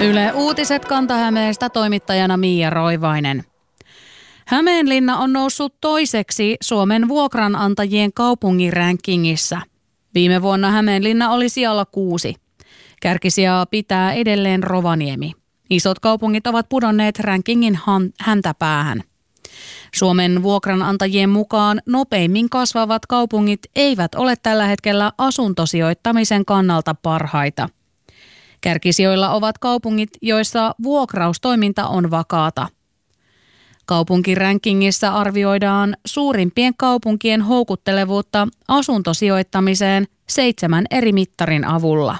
Yle Uutiset Kanta-Hämeestä, toimittajana Miia Roivainen. Hämeenlinna on noussut toiseksi Suomen vuokranantajien kaupungin rankingissa. Viime vuonna Hämeenlinna oli sijalla 6. Kärkisijaa pitää edelleen Rovaniemi. Isot kaupungit ovat pudonneet rankingin häntäpäähän. Suomen vuokranantajien mukaan nopeimmin kasvavat kaupungit eivät ole tällä hetkellä asuntosijoittamisen kannalta parhaita. Kärkisijoilla ovat kaupungit, joissa vuokraustoiminta on vakaata. Kaupunkirankingissa arvioidaan suurimpien kaupunkien houkuttelevuutta asuntosijoittamiseen 7 eri mittarin avulla.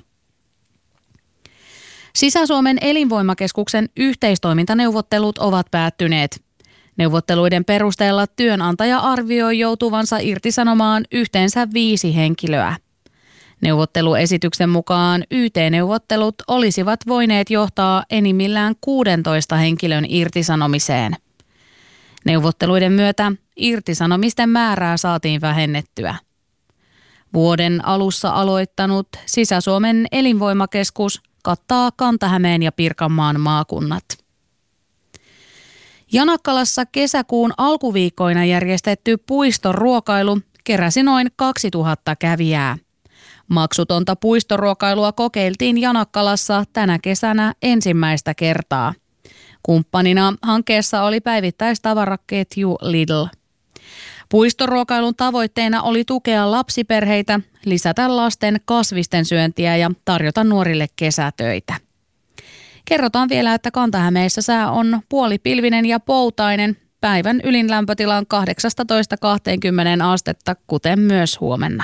Sisä-Suomen elinvoimakeskuksen yhteistoimintaneuvottelut ovat päättyneet. Neuvotteluiden perusteella työnantaja arvioi joutuvansa irtisanomaan yhteensä 5 henkilöä. Neuvotteluesityksen mukaan YT-neuvottelut olisivat voineet johtaa enimmillään 16 henkilön irtisanomiseen. Neuvotteluiden myötä irtisanomisten määrää saatiin vähennettyä. Vuoden alussa aloittanut Sisä-Suomen elinvoimakeskus kattaa Kanta-Hämeen ja Pirkanmaan maakunnat. Janakkalassa kesäkuun alkuviikkoina järjestetty puistoruokailu keräsi noin 2000 kävijää. Maksutonta puistoruokailua kokeiltiin Janakkalassa tänä kesänä ensimmäistä kertaa. Kumppanina hankkeessa oli päivittäistavaraketju Lidl. Puistoruokailun tavoitteena oli tukea lapsiperheitä, lisätä lasten kasvisten syöntiä ja tarjota nuorille kesätöitä. Kerrotaan vielä, että Kanta-Hämeessä sää on puolipilvinen ja poutainen. Päivän ylin lämpötila on 18–20 astetta, kuten myös huomenna.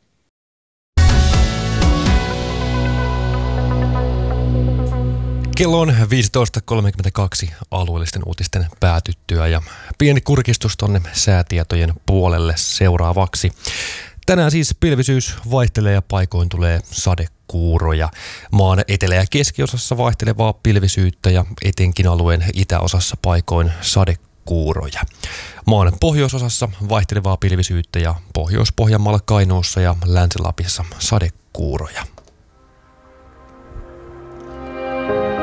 Kello on 15.32 alueellisten uutisten päätyttyä ja pieni kurkistus tonne säätietojen puolelle seuraavaksi. Tänään siis pilvisyys vaihtelee ja paikoin tulee sadekuuroja. Maan etelä- ja keskiosassa vaihtelevaa pilvisyyttä ja etenkin alueen itäosassa paikoin sadekuuroja. Maan pohjoisosassa vaihtelevaa pilvisyyttä ja Pohjois-Pohjanmaalla, Kainuussa ja Länsi-Lapissa sadekuuroja.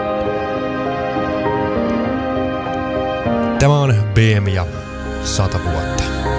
Tämä on BM ja 100 vuotta.